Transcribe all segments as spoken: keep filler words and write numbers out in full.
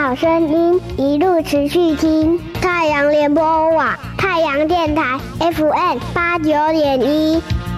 好声音，一路持续听。太阳联播网，太阳电台 F M 八九点一。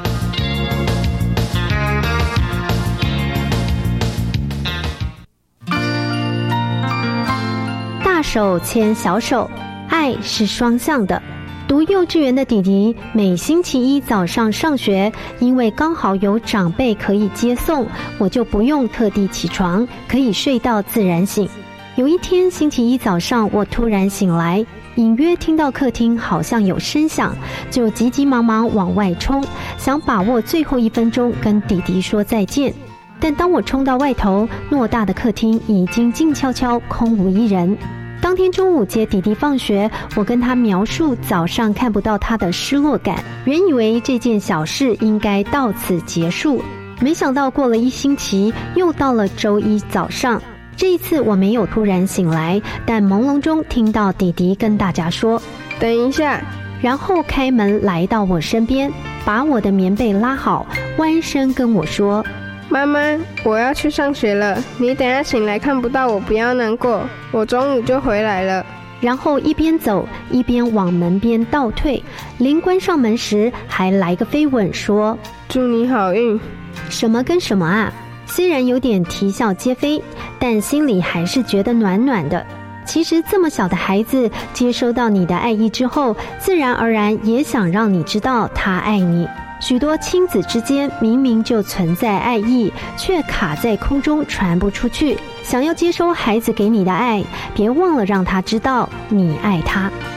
大手牵小手，爱是双向的。读幼稚园的弟弟每星期一早上上学，因为刚好有长辈可以接送，我就不用特地起床，可以睡到自然醒。有一天星期一早上，我突然醒来，隐约听到客厅好像有声响，就急急忙忙往外冲，想把握最后一分钟跟弟弟说再见。但当我冲到外头，偌大的客厅已经静悄悄，空无一人。当天中午接弟弟放学，我跟他描述早上看不到他的失落感，原以为这件小事应该到此结束，没想到过了一星期，又到了周一早上。这一次我没有突然醒来，但朦胧中听到弟弟跟大家说等一下， 然后开门来到我身边，把我的棉被拉好，弯身跟我说， 妈妈，我要去上学了，你等下醒来看不到我不要难过，我中午就回来了。 然后一边走一边往门边倒退，临关上门时还来个飞吻说， 祝你好运。 什么跟什么啊？虽然有点啼笑皆非，但心里还是觉得暖暖的。其实这么小的孩子接收到你的爱意之后，自然而然也想让你知道他爱你。许多亲子之间明明就存在爱意，却卡在空中传不出去。想要接收孩子给你的爱，别忘了让他知道你爱他。